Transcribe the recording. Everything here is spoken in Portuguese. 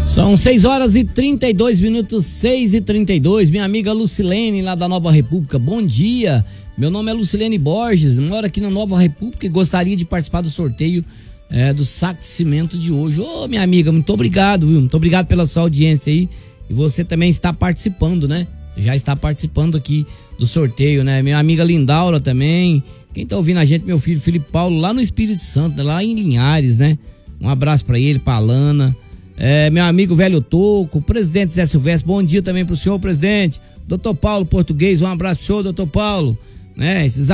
São 6h32, 6h32. Minha amiga Lucilene, lá da Nova República, bom dia. Meu nome é Lucilene Borges, moro aqui na Nova República e gostaria de participar do sorteio do saco de cimento de hoje. Ô, minha amiga, muito obrigado, viu? Muito obrigado pela sua audiência aí. E você também está participando, né? Você já está participando aqui do sorteio, né? Minha amiga Lindaura também. Quem tá ouvindo a gente, meu filho Felipe Paulo, lá no Espírito Santo, né? Lá em Linhares, né? Um abraço pra ele, pra Alana. Meu amigo Velho Toco, o presidente Zé Silvestre, bom dia também pro senhor, presidente. Doutor Paulo Português, um abraço pro senhor, doutor Paulo. Esses